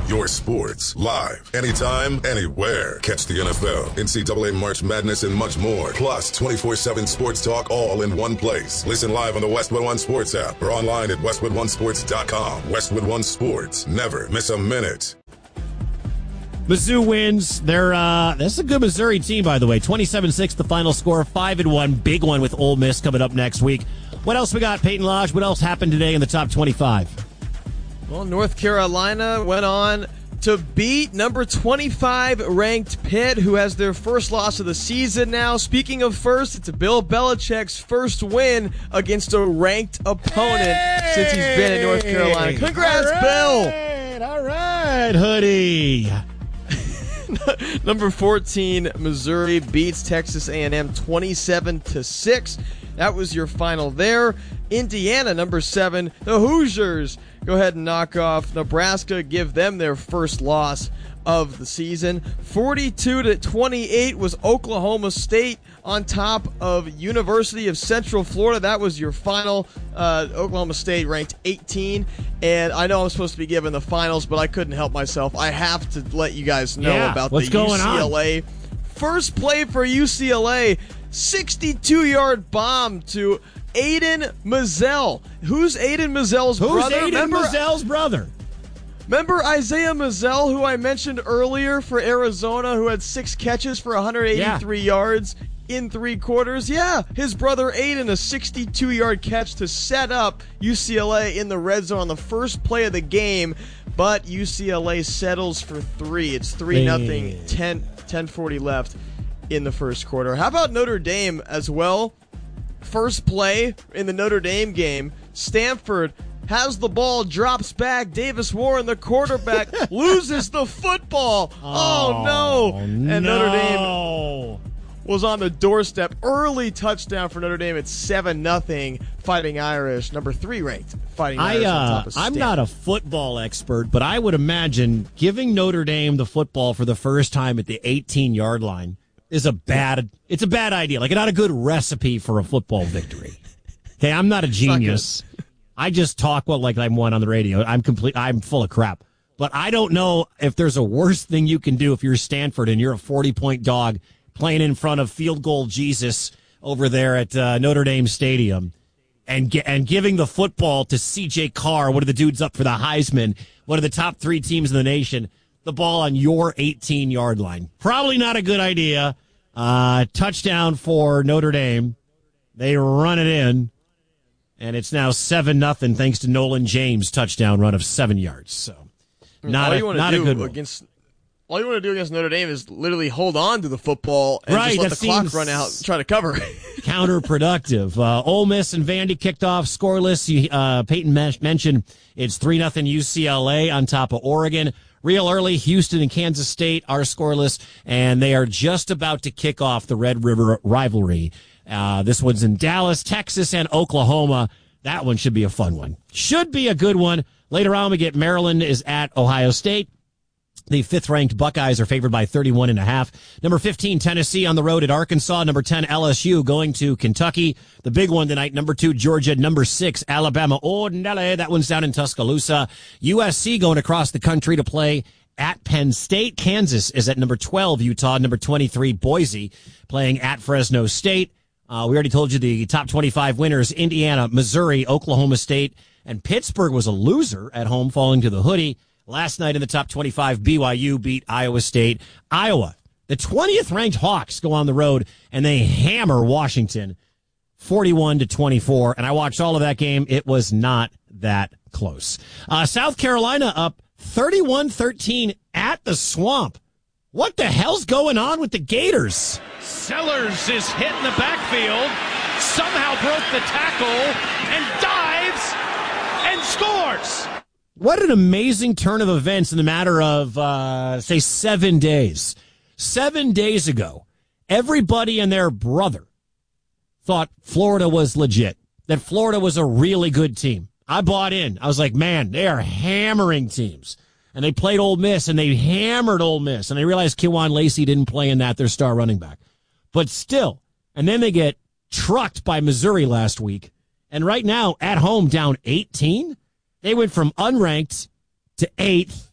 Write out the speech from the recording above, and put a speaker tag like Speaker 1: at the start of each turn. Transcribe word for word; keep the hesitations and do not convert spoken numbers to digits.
Speaker 1: your sports, live, anytime, anywhere. Catch the N F L, N C double A March Madness, and much more. Plus, twenty-four seven sports talk all in one place. Listen live on the Westwood One Sports app or online at westwood one sports dot com. Westwood One Sports. Never miss a minute.
Speaker 2: Mizzou wins. They're uh, this is a good Missouri team, by the way. twenty-seven six the final score, five and one. Big one with Ole Miss coming up next week. What else we got, Peyton Lodge? What else happened today in the top twenty-five?
Speaker 3: Well, North Carolina went on to beat number twenty-five ranked Pitt, who has their first loss of the season now. Speaking of first, it's Bill Belichick's first win against a ranked opponent hey! since he's been in North Carolina. Congrats,
Speaker 2: all right,
Speaker 3: Bill!
Speaker 2: All right, Hoodie.
Speaker 3: Number fourteen, Missouri beats Texas A and M twenty-seven to six. That was your final there. Indiana, number seven, the Hoosiers go ahead and knock off Nebraska, give them their first loss of the season. forty-two to twenty-eight was Oklahoma State on top of University of Central Florida. That was your final. Uh, Oklahoma State ranked eighteen. And I know I'm supposed to be giving the finals, but I couldn't help myself. I have to let you guys know
Speaker 2: yeah,
Speaker 3: about
Speaker 2: what's
Speaker 3: the
Speaker 2: going
Speaker 3: U C L A.
Speaker 2: on?
Speaker 3: First play for U C L A, sixty-two-yard bomb to Aiden Mazzell. Who's Aiden Mazzell's
Speaker 2: Who's
Speaker 3: brother?
Speaker 2: Aiden
Speaker 3: Remember,
Speaker 2: Mazzell's brother?
Speaker 3: Remember Isaiah Mazzell, who I mentioned earlier for Arizona, who had six catches for one hundred eighty-three yeah. yards in three quarters? Yeah, his brother Aiden, a sixty-two-yard catch to set up U C L A in the red zone on the first play of the game, but U C L A settles for three. It's three nothing, ten forty left in the first quarter. How about Notre Dame as well? First play in the Notre Dame game, Stanford has the ball, drops back. Davis Warren, the quarterback, loses the football. Oh, oh no. And
Speaker 2: no.
Speaker 3: Notre Dame was on the doorstep. Early touchdown for Notre Dame at seven nothing. Fighting Irish, number three ranked. Fighting Irish
Speaker 2: I, uh,
Speaker 3: on top of
Speaker 2: I'm
Speaker 3: Stanford.
Speaker 2: not a football expert, but I would imagine giving Notre Dame the football for the first time at the eighteen-yard line is a bad, it's a bad idea. Like, not a good recipe for a football victory. Okay, I'm not a genius. Not I just talk well like I'm one on the radio. I'm complete. I'm full of crap. But I don't know if there's a worse thing you can do if you're Stanford and you're a forty-point dog playing in front of field goal Jesus over there at uh, Notre Dame Stadium and ge- and giving the football to C J Carr, one of the dudes up for the Heisman, one of the top three teams in the nation, the ball on your eighteen-yard line. Probably not a good idea. Uh, touchdown for Notre Dame. They run it in, and it's now seven nothing thanks to Nolan James' touchdown run of seven yards. So, not,
Speaker 3: all
Speaker 2: a, not a good one.
Speaker 3: Against, all you want to do against Notre Dame is literally hold on to the football and
Speaker 2: right,
Speaker 3: just let the clock run out and try to cover.
Speaker 2: Counterproductive. Uh, Ole Miss and Vandy kicked off scoreless. You, uh, Peyton mentioned it's three nothing U C L A on top of Oregon. Real early, Houston and Kansas State are scoreless, and they are just about to kick off the Red River rivalry. Uh, this one's in Dallas, Texas, and Oklahoma. That one should be a fun one. Should be a good one. Later on, we get Maryland is at Ohio State. The fifth-ranked Buckeyes are favored by thirty-one and a half. Number fifteen, Tennessee on the road at Arkansas. Number ten, L S U going to Kentucky. The big one tonight, number two, Georgia. Number six, Alabama. Ordinale, that one's down in Tuscaloosa. U S C going across the country to play at Penn State. Kansas is at number twelve, Utah. Number twenty-three, Boise, playing at Fresno State. Uh, we already told you the top twenty-five winners, Indiana, Missouri, Oklahoma State, and Pittsburgh was a loser at home, falling to the Hoodie. Last night in the top twenty-five, B Y U beat Iowa State. Iowa, the twentieth ranked Hawks, go on the road, and they hammer Washington forty-one to twenty-four. And I watched all of that game. It was not that close. Uh, South Carolina up thirty-one thirteen at the Swamp. What the hell's going on with the Gators?
Speaker 4: Sellers is hit in the backfield, somehow broke the tackle, and dives and scores.
Speaker 2: What an amazing turn of events in the matter of, uh, say, seven days. Seven days ago, everybody and their brother thought Florida was legit, that Florida was a really good team. I bought in. I was like, man, they are hammering teams. And they played Ole Miss, and they hammered Ole Miss. And I realized Kewan Lacey didn't play in that, their star running back. But still, and then they get trucked by Missouri last week. And right now, at home, down eighteen. They went from unranked to eighth